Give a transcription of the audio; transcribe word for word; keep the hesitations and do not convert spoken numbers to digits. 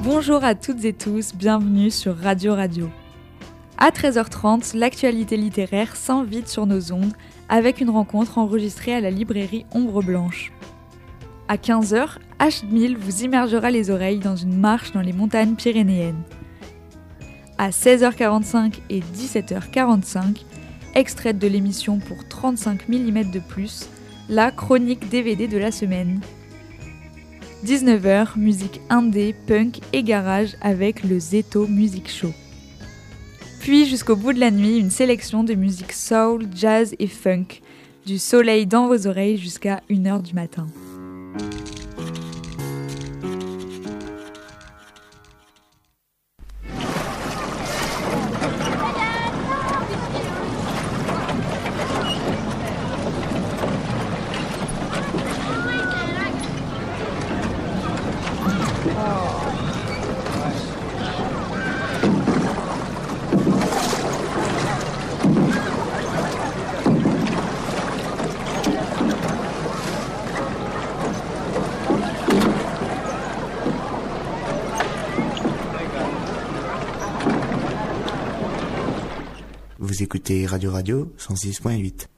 Bonjour à toutes et tous, bienvenue sur Radio Radio. À treize heures trente, l'actualité littéraire s'invite sur nos ondes avec une rencontre enregistrée à la librairie Ombre Blanche. À quinze heures, H mille vous immergera les oreilles dans une marche dans les montagnes pyrénéennes. À seize heures quarante-cinq et dix-sept heures quarante-cinq, extraite de l'émission pour trente-cinq millimètres de plus, la chronique D V D de la semaine. dix-neuf heures, musique indé, punk et garage avec le Zeto Music Show. Puis jusqu'au bout de la nuit, une sélection de musique soul, jazz et funk, du soleil dans vos oreilles jusqu'à une heure du matin. Vous écoutez Radio Radio cent six point huit.